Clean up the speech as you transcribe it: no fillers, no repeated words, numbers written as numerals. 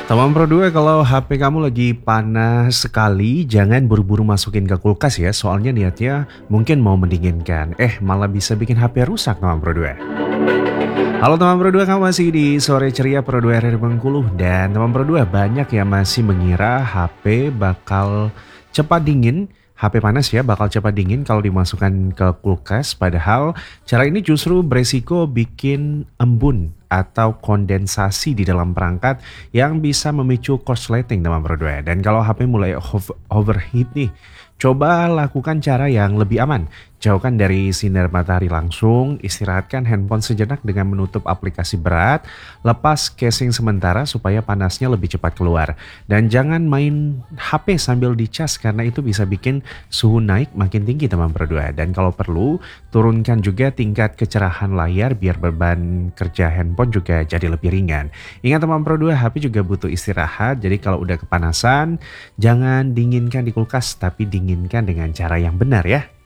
Teman Pro 2, kalau HP kamu lagi panas sekali, jangan buru-buru masukin ke kulkas ya, soalnya niatnya mungkin mau mendinginkan. Malah bisa bikin HP rusak teman Pro 2. Halo teman Pro 2, kamu masih di Sore Ceria Pro 2 RR Bengkulu. Dan teman Pro 2, banyak yang masih mengira HP bakal cepat dingin. HP panas ya bakal cepat dingin kalau dimasukkan ke kulkas. Padahal cara ini justru beresiko bikin embun atau kondensasi di dalam perangkat yang bisa memicu korsleting teman Pro 2. Dan kalau HP mulai overheat nih, coba lakukan cara yang lebih aman. Jauhkan dari sinar matahari langsung, istirahatkan handphone sejenak dengan menutup aplikasi berat, lepas casing sementara supaya panasnya lebih cepat keluar. Dan jangan main HP sambil dicas karena itu bisa bikin suhu naik makin tinggi teman Pro 2. Dan kalau perlu, turunkan juga tingkat kecerahan layar biar beban kerja handphone juga jadi lebih ringan. Ingat teman Pro 2, HP juga butuh istirahat, jadi kalau udah kepanasan, jangan dinginkan di kulkas, tapi dinginkan dengan cara yang benar ya.